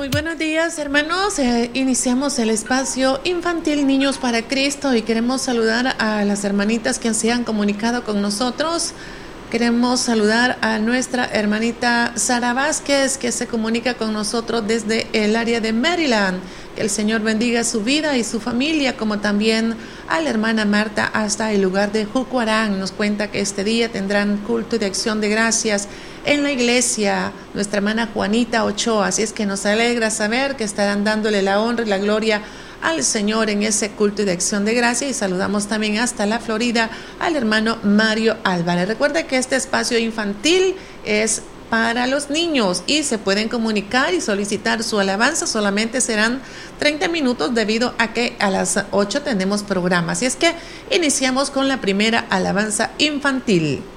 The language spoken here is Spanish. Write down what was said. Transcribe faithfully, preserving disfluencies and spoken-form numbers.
Muy buenos días, hermanos. Eh, iniciamos el espacio infantil Niños para Cristo y queremos saludar a las hermanitas que se han comunicado con nosotros. Queremos saludar a nuestra hermanita Sara Vázquez, que se comunica con nosotros desde el área de Maryland. Que el Señor bendiga su vida y su familia, como también a la hermana Marta hasta el lugar de Jucuarán. Nos cuenta que este día tendrán culto de acción de gracias en la iglesia, nuestra hermana Juanita Ochoa. Así es que nos alegra saber que estarán dándole la honra y la gloria al Señor en ese culto de acción de gracia. Y saludamos también hasta la Florida al hermano Mario Álvarez. Recuerde que este espacio infantil es para los niños y se pueden comunicar y solicitar su alabanza. Solamente serán treinta minutos debido a que a las ocho tenemos programa. Así es que iniciamos con la primera alabanza infantil.